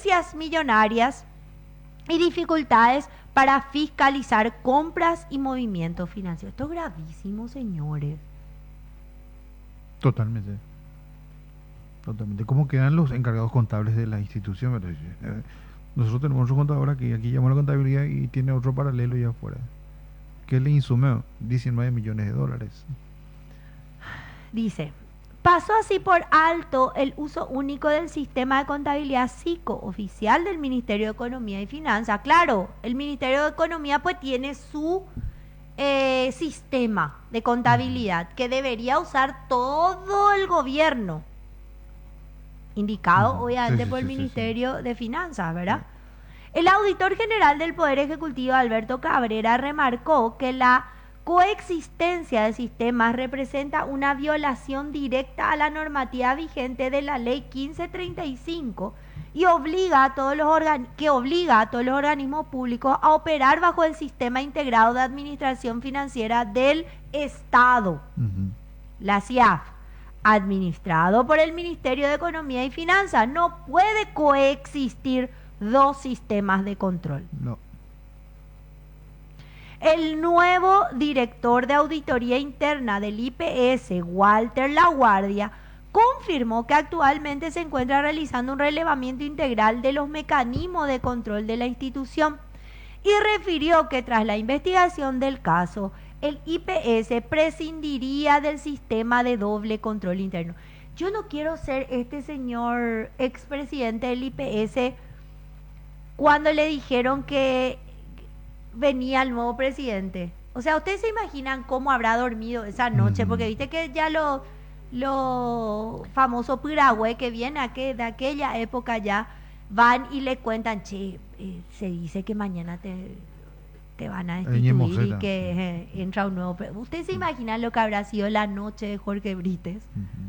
herencias millonarias y dificultades para fiscalizar compras y movimientos financieros. Esto es gravísimo, señores. Totalmente. Totalmente. ¿Cómo quedan los encargados contables de la institución? Nosotros tenemos otro contador aquí llama la contabilidad y tiene otro paralelo allá afuera, que le insume 19 millones de dólares. Dice, pasó así por alto el uso único del sistema de contabilidad SICO, oficial del Ministerio de Economía y Finanzas. Claro, el Ministerio de Economía pues tiene su sistema de contabilidad que debería usar todo el gobierno, indicado obviamente por el Ministerio de Finanzas, ¿verdad? El auditor general del Poder Ejecutivo, Alberto Cabrera, remarcó que la coexistencia de sistemas representa una violación directa a la normativa vigente de la Ley 1535 y obliga a todos los organismos públicos a operar bajo el Sistema Integrado de Administración Financiera del Estado, la CIAF, administrado por el Ministerio de Economía y Finanzas. No puede coexistir dos sistemas de control. No. El nuevo director de auditoría interna del IPS, Walter Laguardia, confirmó que actualmente se encuentra realizando un relevamiento integral de los mecanismos de control de la institución y refirió que tras la investigación del caso, el IPS prescindiría del sistema de doble control interno. Yo no quiero ser este señor expresidente del IPS cuando le dijeron que venía el nuevo presidente. O sea, ¿ustedes se imaginan cómo habrá dormido esa noche? Porque viste que ya lo famoso piragüe que viene de aquella época ya van y le cuentan, che, se dice que mañana te van a destituir y que entra un nuevo presidente. ¿Ustedes se imaginan lo que habrá sido la noche de Jorge Brites?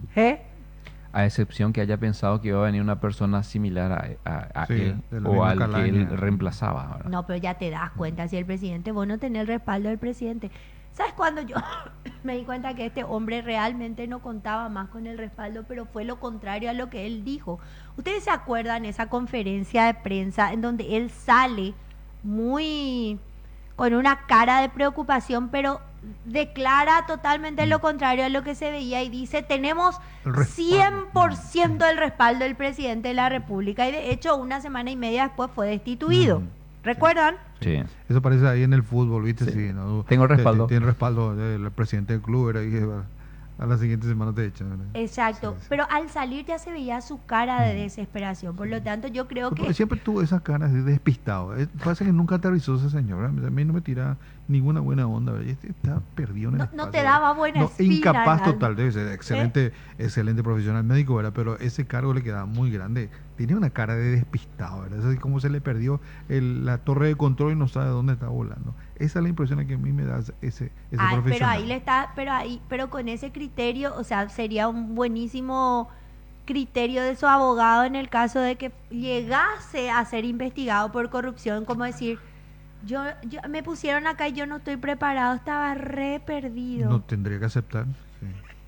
A excepción que haya pensado que iba a venir una persona similar a Sí, él de la o misma al que calaña. él reemplazaba, ¿verdad? No, pero ya te das cuenta, si el presidente, vos no tenés el respaldo del presidente. ¿Sabes cuándo yo me di cuenta que este hombre realmente no contaba más con el respaldo, pero fue lo contrario a lo que él dijo? ¿Ustedes se acuerdan esa conferencia de prensa en donde él sale muy con una cara de preocupación, pero declara totalmente lo contrario a lo que se veía y dice, tenemos El respaldo. 100% el respaldo del presidente de la República, y de hecho una semana y media después fue destituido? ¿Recuerdan? Sí. Eso parece ahí en el fútbol, ¿viste? Sí. Sí, ¿no? Tengo respaldo. Tiene respaldo del presidente del club, era ahí, a la siguiente semana te echan, ¿verdad? Exacto, Sí, sí. pero al salir ya se veía su cara de desesperación, por lo tanto yo creo Porque que... siempre tuvo esa cara de despistado. Pasa que nunca aterrizó ese señor. A mí no me tira ninguna buena onda, ¿verdad? Está perdido en el No espacio, te ¿verdad? daba buena No, espina, incapaz Arnaldo. total, debe ser excelente profesional médico, ¿verdad? Pero ese cargo le quedaba muy grande. Tiene una cara de despistado, ¿verdad? Es así como se le perdió la torre de control y no sabe dónde está volando. Esa es la impresión que a mí me da ese Ay, profesional. pero con ese criterio, o sea, sería un buenísimo criterio de su abogado en el caso de que llegase a ser investigado por corrupción, como decir, yo me pusieron acá y yo no estoy preparado, estaba re perdido. No tendría que aceptar. Sí.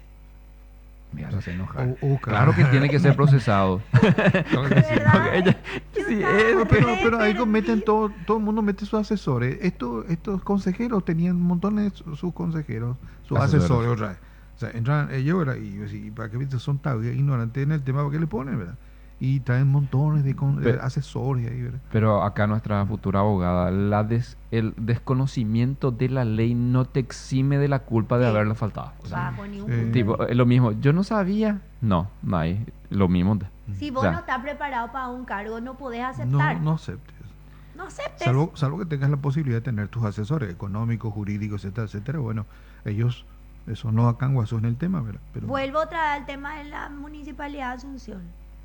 Me hace enojar. O Claro que tiene que ser procesado. ¿Verdad? Sí, Pero ahí meten todo el mundo mete sus asesores. Estos consejeros tenían montones de sus consejeros, sus asesores otra vez. O sea, entran ellos, ¿verdad? Y para qué, ¿viste? Son tan ignorantes en el tema, ¿para qué le ponen, verdad? Y traen montones de asesores ahí, ¿verdad? Pero acá nuestra futura abogada, el desconocimiento de la ley no te exime de la culpa de Sí. haberle faltado. O sea, Bajo ningún Sí. punto. tipo, es lo mismo, yo no sabía. No hay lo mismo. Si vos O sea, no estás preparado para un cargo, no podés No, aceptar. no aceptes. No aceptes. Salvo que tengas la posibilidad de tener tus asesores económicos, jurídicos, etcétera, etcétera. Bueno, ellos, eso no acá en el tema, ¿verdad? Pero Vuelvo otra vez al tema de la Municipalidad de Asunción.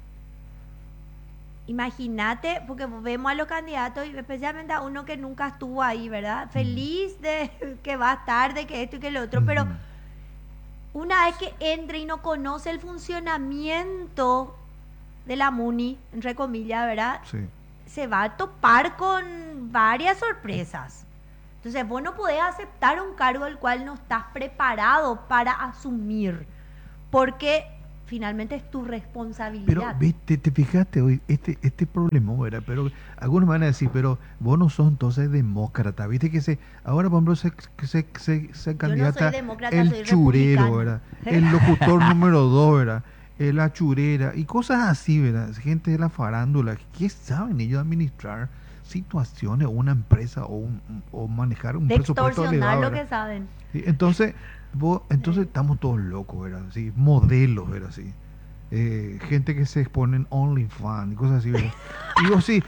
Imagínate, porque vemos a los candidatos y especialmente a uno que nunca estuvo ahí, ¿verdad? Feliz de que va a estar, de que esto y que lo otro, pero una vez que entre y no conoce el funcionamiento de la MUNI, entre comillas, ¿verdad? sí. Se va a topar con varias sorpresas. Entonces vos no podés aceptar un cargo el cual no estás preparado para asumir, porque finalmente es tu Pero, responsabilidad. viste, te fijaste hoy, este problema, ¿verdad? Pero algunos van a decir, pero vos no sos entonces demócrata, viste que ahora por ejemplo se candidata demócrata, el soy churero, republicana. ¿verdad? El locutor número 2, ¿verdad? La churera y cosas así, ¿verdad? Gente de la farándula, ¿qué saben ellos administrar situaciones o una empresa o manejar un De presupuesto extorsionar elevado, lo ¿verdad? que saben. Sí, entonces, estamos todos locos, ¿verdad? Sí, modelos, ¿verdad? Sí. Gente que se expone en OnlyFans y cosas así, ¿verdad? Y digo, sí,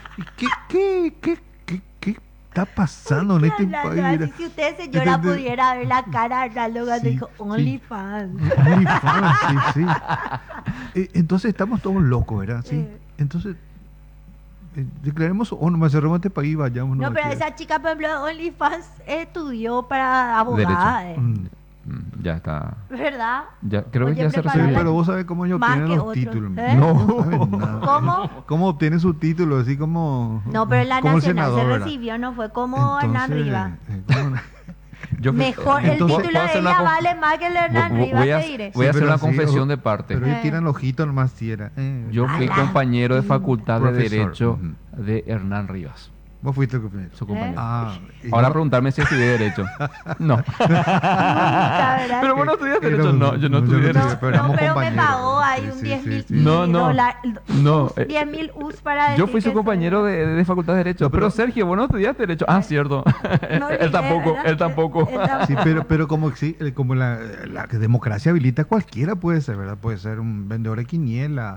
¿qué está pasando en este Hablando país, así, ¿verdad? si usted, señora, ¿Entendés? pudiera ver la cara de Arnaldo cuando Sí, dijo sí. OnlyFans. OnlyFans, sí, sí. Entonces estamos todos locos, ¿verdad? Sí. Entonces, declaremos o nos cerramos este país y vayamos. No, pero esa chica, por ejemplo, de OnlyFans estudió para abogada, Ya está. ¿verdad? Ya, creo que Oye, ya se Sí, preparala. recibió. pero vos sabés cómo ellos Más obtienen que los otro. títulos. ¿Eh? No saben nada. ¿Cómo? ¿Cómo obtiene su título? Así como. No, pero en la como el nacional senador, se ¿verdad? recibió, no fue como Hernán Entonces, Rivas. ¿cómo? Yo fui- Mejor, el entonces- título de ella vale más que el de Hernán Rivas, voy a, te diré. voy a Sí, hacer pero una sí, confesión de parte. Pero ellos tiran ojitos nomás, si era. Yo fui Ala. compañero de facultad de Profesor. Derecho Ujú. de Hernán Rivas, Vos fuiste el compañero. su compañero. Ah, y Ahora yo- preguntarme si estudié Derecho. No. Nunca, ¿verdad? Pero vos no estudiaste Era Derecho. un- No, yo no no, estudié yo no Derecho. estudié, pero éramos pero me compañeros. pagó ahí Sí, un sí, 10.000 sí, No, no. No, 10.000 US para Yo decir fui su que compañero soy- de facultad de Derecho. No, pero pero- Sergio, vos no estudiaste Derecho. Ah, cierto. No Él olvidé, tampoco, ¿verdad? él tampoco. Él tampoco. Sí, pero como la democracia habilita, cualquiera puede ser, ¿verdad? Puede ser un vendedor de quiniela,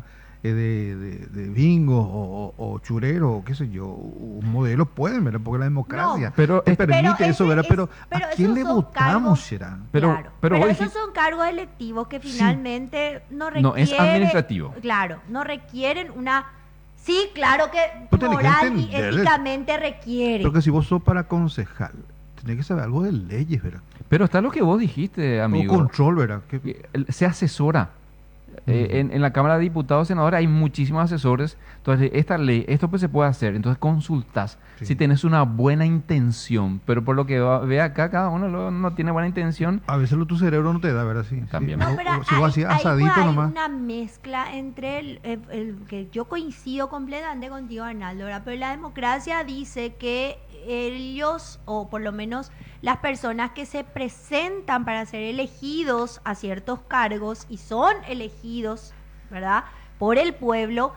de bingo o churero, o qué sé yo, un modelo pueden, ¿verdad? Porque la democracia pero te es- permite Pero eso, ese ¿verdad? es- Pero pero ¿a quién esos le son votamos, cargos- será? Pero Claro, vos esos dijiste- son cargos electivos que Sí. finalmente no requieren... No, es administrativo. Claro, no requieren una... Sí, claro que Vos tenés que moral y entender. éticamente requiere. Porque si vos sos para concejal, tenés que saber algo de leyes, ¿verdad? Pero está lo que vos dijiste, amigo. O control, ¿verdad? Se asesora. En la Cámara de Diputados, senadores, hay muchísimos asesores. Entonces, esta ley, esto pues se puede hacer. Entonces, consultas Sí. si tenés una buena intención. Pero por lo que ve acá, cada uno no tiene buena intención. A veces tu cerebro no te da, ¿verdad? Sí, También. sí. No, pero Si vos hacías asadito hay nomás. una mezcla entre el que yo coincido completamente contigo, Arnaldo, ¿verdad? Pero la democracia dice que ellos, o por lo menos las personas que se presentan para ser elegidos a ciertos cargos y son elegidos, ¿verdad? Por el pueblo,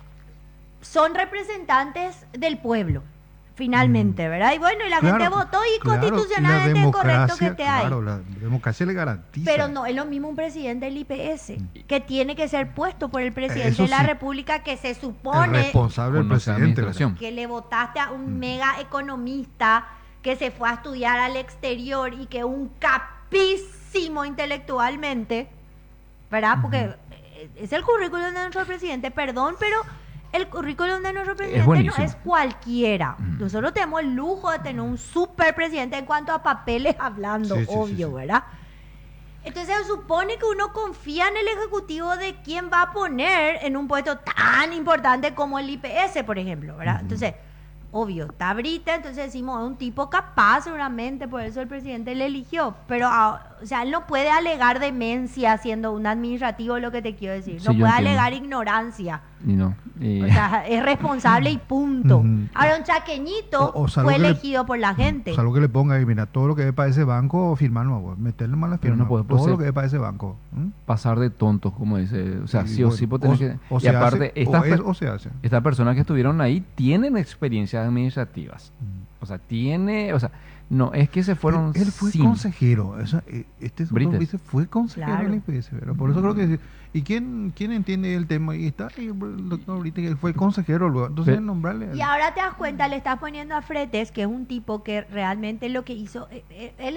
son representantes del pueblo. Finalmente, ¿verdad? Y bueno, y la gente votó y claro, constitucionalmente la es correcto que democracia, esté ahí. claro, la democracia le garantiza. Pero no es lo mismo un presidente del IPS, que tiene que ser puesto por el presidente Eso de la sí. República, que se el supone responsable del Conoce la presidente. administración. que le votaste a un mega economista que se fue a estudiar al exterior y que un capísimo intelectualmente, ¿verdad? Porque es el currículum de nuestro presidente, perdón, pero el currículum de nuestro presidente no buenísimo. es cualquiera. Mm. Nosotros tenemos el lujo de tener un super presidente en cuanto a papeles hablando, Sí, sí, sí, obvio, sí. ¿verdad? Entonces se supone que uno confía en el ejecutivo de quién va a poner en un puesto tan importante como el IPS, por ejemplo, ¿verdad? Entonces, obvio, está Brita, entonces decimos, es un tipo capaz seguramente, por eso el presidente le eligió, pero, o sea, él no puede alegar demencia siendo un administrativo, lo que te quiero decir, Sí, no yo puede entiendo. alegar ignorancia, Y no. Y- o sea, es responsable y punto. Ujú. Ahora, un chaqueñito O salvo fue que le- elegido por la gente. Salvo que le ponga ahí, mira, todo lo que ve para ese banco, firmar no, meterle más la Pero firma. no puede todo ser. lo que ve para ese banco. ¿Mm? pasar de tontos, como dice. O sea, Y sí o bueno, sí, pues tenés que. o Y se aparte, hace, estas o es per- o se hace. estas personas que estuvieron ahí tienen experiencias administrativas. Mm. O sea, no, es que se fueron Él fue sin. consejero. O sea, este doctor Brites. Brites fue consejero Claro. del IPS, ¿verdad? Por eso creo que... ¿Y quién entiende el tema? Y está ahí el doctor Brites, que él fue consejero luego. Entonces, Pero- nombrarle... Y ahora te das cuenta, le estás poniendo a Fretes, que es un tipo que realmente lo que hizo, él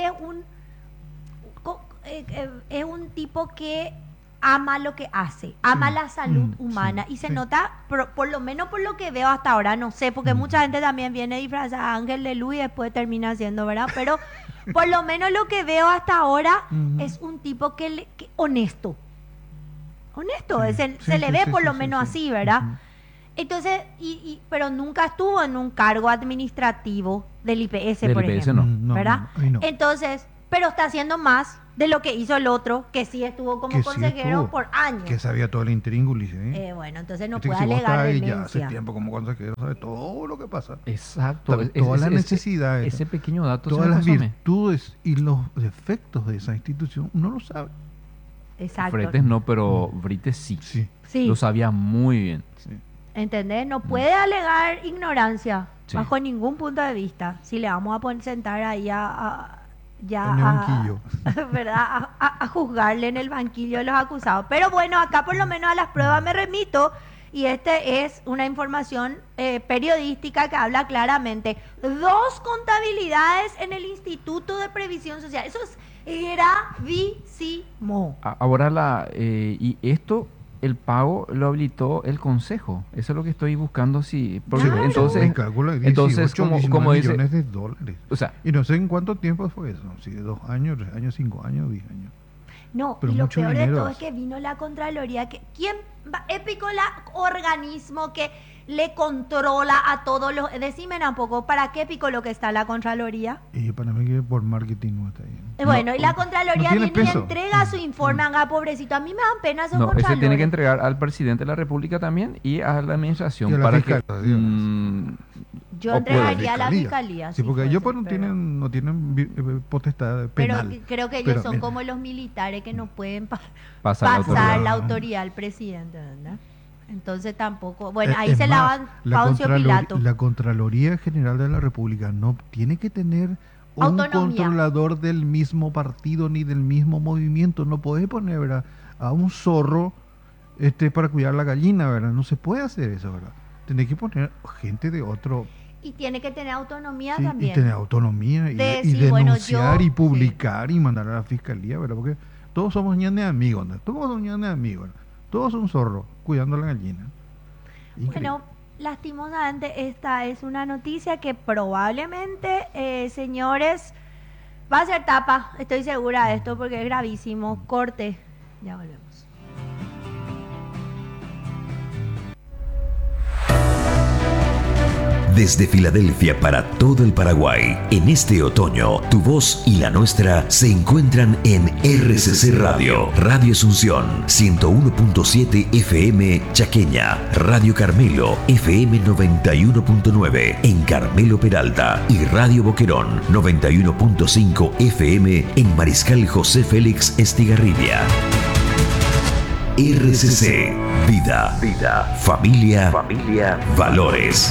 es un tipo que ama lo que hace, ama la salud sí, humana y se sí. nota, por lo menos por lo que veo hasta ahora, no sé, porque mucha gente también viene disfrazada de Ángel de Luz y después termina siendo, ¿verdad? Pero por lo menos lo que veo hasta ahora Ujú. es un tipo que honesto. Honesto, Sí, se sí, le sí, ve sí, por sí, lo sí, menos sí. así, ¿verdad? Ujú. Entonces, pero nunca estuvo en un cargo administrativo del IPS, Del por IPS ejemplo. no. No, ¿Verdad? no, ahí no. Entonces, pero está haciendo más de lo que hizo el otro, que sí estuvo como Que sí consejero estuvo, por años. Que sabía todo el intríngulis, Bueno, entonces no Viste que puede si vos alegar estás ahí ya demencia. hace tiempo como consejero, sabe todo lo que pasa. Exacto. Sabe todas las necesidades, Ese pequeño dato todas se me las pasó a mí. virtudes y los defectos de esa institución, uno lo sabe. Exacto. Fretes no, pero Brites sí. Sí, Sí, Lo sabía muy bien. sí. ¿entendés? No puede alegar ignorancia Sí. bajo ningún punto de vista. Si le vamos a poner sentar ahí ya En el banquillo. ¿verdad? A juzgarle en el banquillo de los acusados. Pero bueno, acá por lo menos a las pruebas me remito y este es una información periodística que habla claramente. 2 contabilidades en el Instituto de Previsión Social. Eso es gravísimo. Ahora y esto, el pago lo habilitó el Consejo. Eso es lo que estoy buscando. Sí, porque Claro. entonces, Me calculo que 18, entonces como 19 dice, millones de dólares. o sea, Y no sé en cuánto tiempo fue eso. Si de 2 años, 3 años, 5 años, 10 años. No, Pero y lo mucho peor de dinero todo es. es que vino la Contraloría. ¿Quién Épico organismo que le controla a todos los... Decime tampoco, ¿para qué Épico lo que está la Contraloría? Y para mí que por marketing no está bien. Bueno, y la Contraloría no tiene viene y peso. entrega su informe. Pobrecito, a mí me dan pena esos no, ese contralores. tiene que entregar al presidente de la República también y a la administración Y a la para fiscalía, que digamos. Yo o entregaría a la fiscalía. Sí, si porque fuese, ellos pues, pero- no tienen potestad Pero penal. creo que ellos Pero, son mira, como los militares que no pueden pasar pasar la autoridad. autoridad al presidente, ¿verdad? Entonces tampoco... Bueno, ahí es se más, lavan la Poncio Pilato. La Contraloría General de la República no tiene que tener un Autonomía. controlador del mismo partido ni del mismo movimiento. No puede poner, ¿verdad?, a un zorro para cuidar la gallina, ¿verdad? No se puede hacer eso, ¿verdad? Tiene que poner gente de otro... Y tiene que tener autonomía Sí, y también. tener autonomía y Decir, bueno, denunciar yo- y publicar y mandar a la fiscalía, ¿verdad? Porque todos somos ñanes amigos, ¿no? Todos somos ñanes amigos, ¿verdad? Todos son zorros cuidando a la gallina. Increíble. Bueno, lastimosamente esta es una noticia que probablemente, señores, va a ser tapa. Estoy segura de esto porque es gravísimo. Corte. Ya volvemos. Desde Filadelfia para todo el Paraguay, en este otoño, tu voz y la nuestra se encuentran en RCC Radio, Radio Asunción, 101.7 FM Chaqueña, Radio Carmelo, FM 91.9 en Carmelo Peralta y Radio Boquerón, 91.5 FM en Mariscal José Félix Estigarribia. RCC, vida, familia, valores.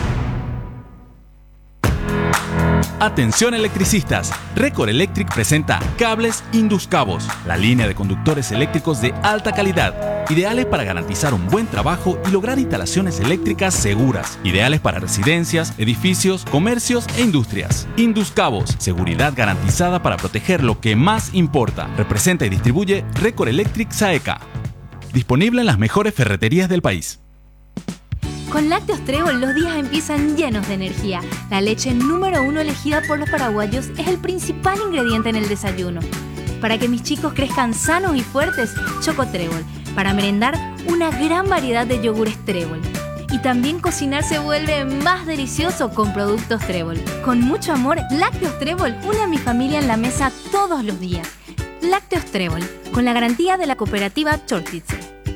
Atención electricistas, Record Electric presenta Cables Induscabos, la línea de conductores eléctricos de alta calidad, ideales para garantizar un buen trabajo y lograr instalaciones eléctricas seguras, ideales para residencias, edificios, comercios e industrias. Induscabos, seguridad garantizada para proteger lo que más importa. Representa y distribuye Record Electric Saeca. Disponible en las mejores ferreterías del país. Con Lácteos Trébol los días empiezan llenos de energía. La leche número 1 elegida por los paraguayos es el principal ingrediente en el desayuno. Para que mis chicos crezcan sanos y fuertes, Choco Trébol. Para merendar, una gran variedad de yogures Trébol. Y también cocinar se vuelve más delicioso con productos Trébol. Con mucho amor, Lácteos Trébol une a mi familia en la mesa todos los días. Lácteos Trébol, con la garantía de la cooperativa Chortitze.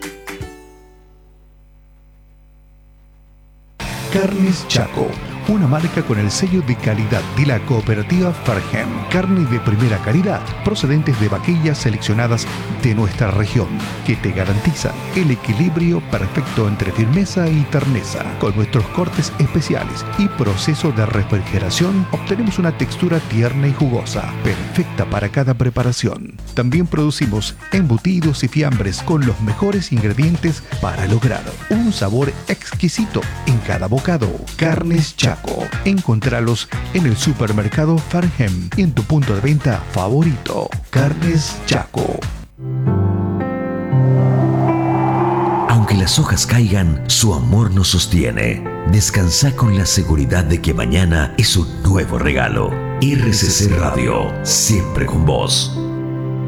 Carnes Chaco, una marca con el sello de calidad de la cooperativa Farhem. Carne de primera calidad, procedentes de vaquillas seleccionadas de nuestra región, que te garantiza el equilibrio perfecto entre firmeza y terneza. Con nuestros cortes especiales y proceso de refrigeración, obtenemos una textura tierna y jugosa, perfecta para cada preparación. También producimos embutidos y fiambres con los mejores ingredientes para lograr un sabor exquisito en cada bocado. Carnes Chaco. Encontralos en el supermercado Farhem y en tu punto de venta favorito. Carnes Chaco. Aunque las hojas caigan, su amor nos sostiene. Descansa con la seguridad de que mañana es un nuevo regalo. RCC Radio, siempre con vos.